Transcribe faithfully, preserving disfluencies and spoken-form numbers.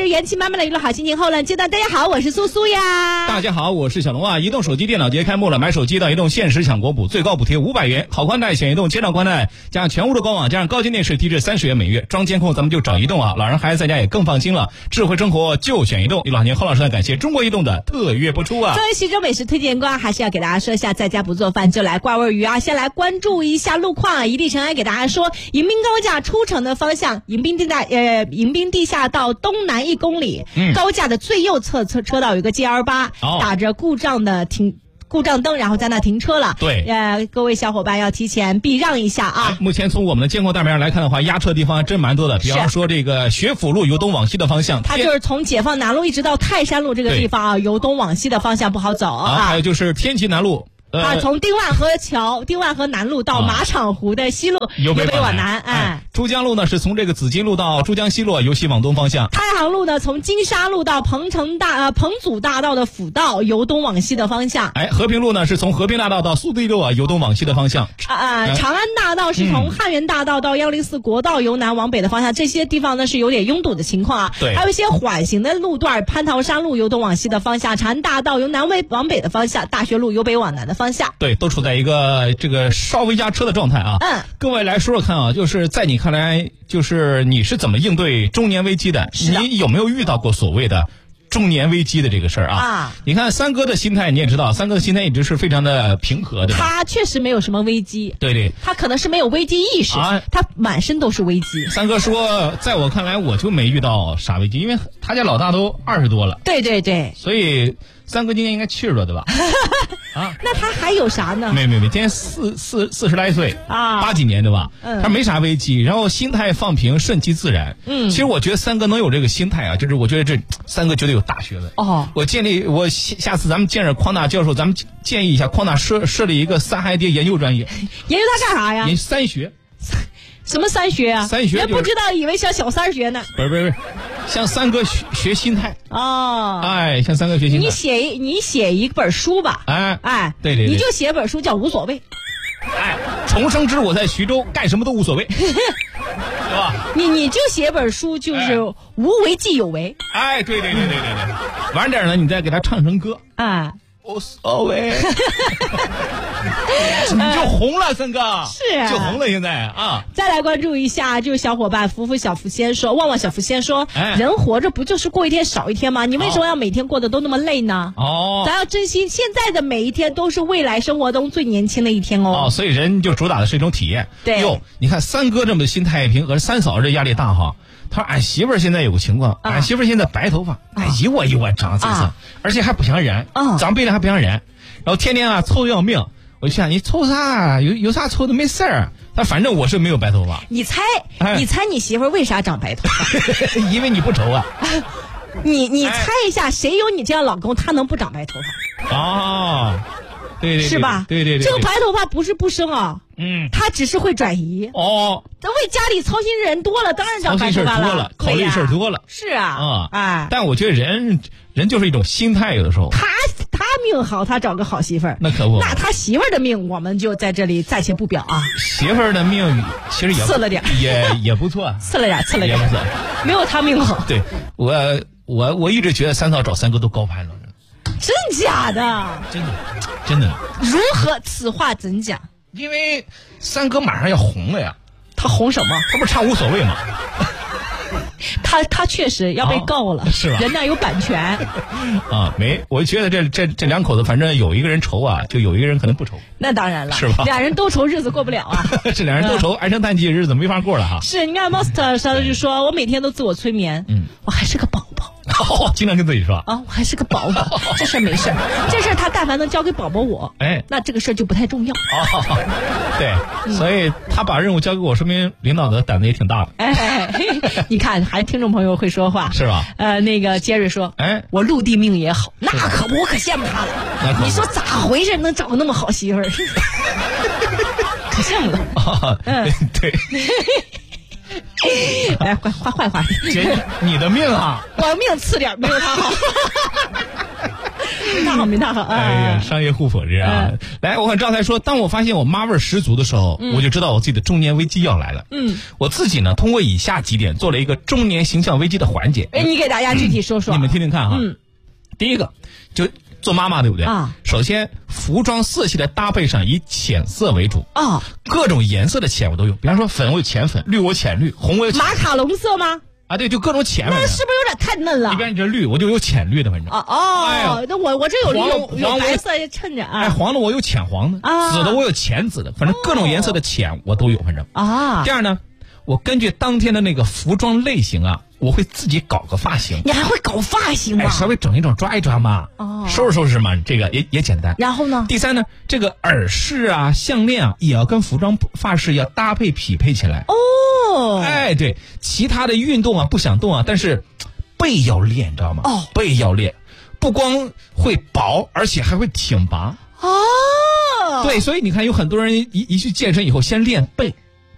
元气满满的娱乐好心情后呢，接到大家好，我是苏苏呀。 大家好，我是小龙啊。移动手机电脑节开幕了，买手机到移动限时抢国补，最高补贴五百元，好宽带选移动，接上宽带加上全屋的官网，加上高清电视，低至三十元每月，装监控咱们就找移动啊。老人孩子在家也更放心了，智慧生活就选移动。娱乐好心后老师呢，感谢中国移动的特约播出啊。 作为徐州美食推荐官，还是要给大家说一下，在家不做饭就来挂味鱼啊。先来关注一下路况啊，一地尘埃给大家说，迎宾高架出城的方向，迎宾地大呃迎宾地下道东南一公里，嗯、高架的最右侧侧车道有一个 G L 八、哦，打着故障的停故障灯，然后在那停车了。 对， 呃，各位小伙伴要提前避让一下啊。 目前从我们的监控大面上来看的话，压车的地方真蛮多的。比方说这个学府路由东往西的方向， 它就是从解放南路一直到泰山路这个地方啊，由东往西的方向不好走啊。 啊还有就是天齐南路。 呃、啊，从丁万河桥、丁万河南路到马场湖的西路，啊、 由北往南，哎。 哎珠江路呢是从这个紫金路到珠江西路，由西往东方向。 太行路呢从金沙路到彭城大呃彭祖大道的辅道，由东往西的方向。 哎，和平路呢是从和平大道到苏堤路啊，由东往西的方向。 啊、呃，长安大道是从汉源大道到幺零四国道，由南往北的方向。这些地方呢是有点拥堵的情况啊。 对。 还有一些缓行的路段，蟠桃山路由东往西的方向，长安大道由南往北的方向，大学路由北往南的方向。 对，都处在一个这个稍微压车的状态啊。 嗯。各位来说说看啊，就是在你看来，就是你是怎么应对中年危机的？你有没有遇到过所谓的中年危机的这个事儿啊？ 啊， 你看三哥的心态，你也知道，三哥的心态一直是非常的平和的。 他确实没有什么危机， 对对， 他可能是没有危机意识，啊、他满身都是危机。 三哥说，在我看来，我就没遇到啥危机，因为他家老大都二十多了。 对对对， 所以三哥今年应该七十多对吧？ 啊，那他还有啥呢？ 没没没，今年四四四十来岁啊， 八几年对吧？ 嗯， 他没啥危机，然后心态放平，顺其自然。 嗯， 其实我觉得三哥能有这个心态啊，就是我觉得这三哥绝对有大学问。 哦， 我建立我下次咱们见着匡大教授，咱们建议一下匡大设设立一个三孩蝶研究专业。 研究他干啥呀？ 研三学。 什么三学啊？ 三学、就是、 人不知道，以为像小三学呢。 不是不是不是，向三哥学学心态。 哦， 哎，向三哥学心态。 你写你写一本书吧。 哎哎， 对对对， 你就写本书叫无所谓。 哎，重生之我在徐州，干什么都无所谓，是吧？ 你你就写本书，就是无为即有为。 哎，对对对对对对，晚点呢，你再给他唱成歌。 啊。 无所谓，你就红了，三哥是、啊、 就红了，现在啊！ 再来关注一下，就是小伙伴福福小福仙说，旺旺小福仙说、哎，人活着不就是过一天少一天吗？你为什么要每天过得都那么累呢？ 哦， 咱要珍惜现在的每一天，都是未来生活中最年轻的一天哦。 哦，所以人就主打的是一种体验。 对， 哟，你看三哥这么心态平和，三嫂这压力大哈。他说俺媳妇儿现在有个情况，啊、俺媳妇儿现在白头发，哎、啊，一窝一窝长紫色、啊，而且还不想染， 啊、 长白了还不想染，然后天天啊凑得要命。我就想你凑啥？有有啥凑的没事儿。他反正我是没有白头发。 你猜，哎、你猜你媳妇儿为啥长白头发？ 因为你不愁啊。 你你猜一下，谁有你这样老公，他能不长白头发？ 哦，对对对， 是吧？ 对对对， 这个白头发不是不生啊。 嗯， 他只是会转移哦。 他为家里操心的人多了，当然长白头发了。 操心事多了，考虑事多了。 是啊， 啊、 嗯，哎， 但我觉得人人就是一种心态，有的时候。 他他命好，他找个好媳妇儿， 那可不。 那他媳妇儿的命，我们就在这里暂且不表啊。 媳妇儿的命其实也次了点， 也也不错， 次了点，次了点， 也不错， 没有他命好。 对我我我一直觉得三嫂找三哥都高攀了。 真假的？ 真的，真的。 如何？此话怎讲？ 因为三哥马上要红了呀。 他红什么？ 他不是唱无所谓吗？ 他他确实要被告了， 哦、是吧？ 人那有版权。 啊，没，我觉得这这这两口子，反正有一个人愁啊，就有一个人可能不愁。 那当然了， 是吧？ 俩人都愁，日子过不了啊。 这俩人都愁，唉声叹气，日子没法过了哈。 是，你看 Master 上头就说，我每天都自我催眠，嗯，我还是个宝宝。 哦，经常跟自己说啊，我还是个宝宝，这事儿没事儿，这事儿他但凡能交给宝宝我， 哎， 那这个事儿就不太重要。 哦，对、嗯，所以他把任务交给我，说明领导的胆子也挺大的。 哎，你看，还听众朋友会说话， 是吧？ 呃，那个杰瑞说， 哎， 我陆地命也好，那可不，我可羡慕他了。你说咋回事，能找个那么好媳妇儿？可羡慕了。 哦、嗯，对。 来，换换换话题。 姐，你的命啊， 我命次点没有他好。 没大好，没大好。 哎呀，商业互捧这样、啊。来，我看赵才说，当我发现我妈味儿十足的时候，嗯、我就知道我自己的中年危机要来了。嗯，我自己呢，通过以下几点做了一个中年形象危机的缓解。 哎，你给大家具体说说、 嗯，你们听听看哈。嗯，第一个就做妈妈对不对啊？ 首先，服装色系的搭配上以浅色为主啊， 各种颜色的浅我都有，比方说粉我有浅粉，绿我有浅绿，红我有浅马卡龙色吗？ 啊，对，就各种浅粉。 那是不是有点太嫩了？ 一边你这绿，我就有浅绿的，反正。 哦哦，哎呀，那我我这有绿有有白色衬着啊。 哎，黄的我有浅黄的，啊、紫的我有浅紫的，反正各种颜色的浅我都有，反正。 啊。 第二呢，我根据当天的那个服装类型啊，我会自己搞个发型。 你还会搞发型吗？ 哎，稍微整一整，抓一抓嘛。 哦。 收拾收拾嘛，这个也也简单。 然后呢？ 第三呢，这个耳饰啊、项链啊，也要跟服装发饰要搭配匹配起来。 哦。 哎，对，其他的运动啊不想动啊，但是背要练，你知道吗？ 哦， 背要练，不光会薄，而且还会挺拔。 哦， 对，所以你看，有很多人一一去健身以后，先练背。